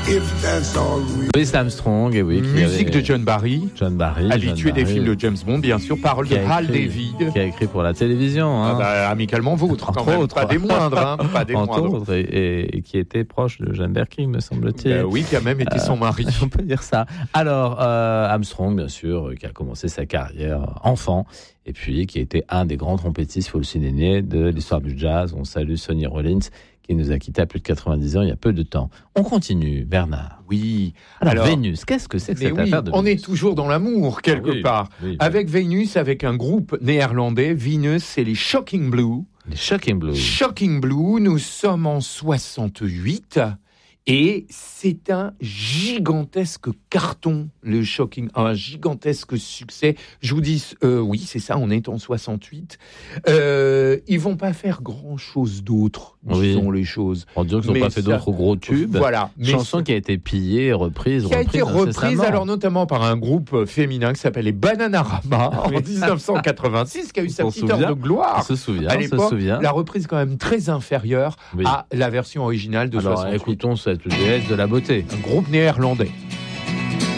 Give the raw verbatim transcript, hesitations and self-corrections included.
if that's all we... Louis Armstrong, et oui. Musique avait... de John Barry. John Barry. Habitué John des Barry, films de James Bond, bien sûr. Parole de Hal David. Qui a écrit pour la télévision. Hein. Ah bah, amicalement vôtre, quand même. Autres. Pas des moindres. Hein. Pas des Entre moindres. autres, et, et, et qui était proche de Jeanne Birkin, me semble-t-il. Bah oui, qui a même été euh, son mari. On peut dire ça. Alors, euh, Armstrong, bien sûr, qui a commencé sa carrière enfant, et puis qui a été un des grands trompettistes, il faut le souligner, de l'histoire du jazz. On salue Sonny Rollins, qui nous a quittés à plus de quatre-vingt-dix ans il y a peu de temps. On continue, Bernard. Oui. Alors, Alors Vénus, qu'est-ce que c'est que cette oui, affaire de on Vénus ? est toujours dans l'amour, quelque ah, oui, part. Oui, oui. Avec Vénus, avec un groupe néerlandais, Venus, c'est les Shocking Blue. Les Shocking Blue. Shocking Blue, nous sommes en soixante-huit. Et c'est un gigantesque carton, le Shocking, un gigantesque succès. Je vous dis, euh, oui, c'est ça, on est en soixante-huit. Euh, ils vont pas faire grand-chose d'autre, disons oui. les choses. On dirait qu'ils n'ont pas fait ça, d'autres gros tubes. Voilà. Chanson qui a été pillée, reprise, qui a reprise été reprise, alors notamment par un groupe féminin qui s'appelle les Bananarama oui. en dix-neuf cent quatre-vingt-six, qui a eu sa petite heure de gloire. On se souvient, à on l'époque, se souvient. La reprise quand même très inférieure oui. à la version originale de alors, soixante-huit. Écoutons cette déesse de la beauté. Un groupe néerlandais.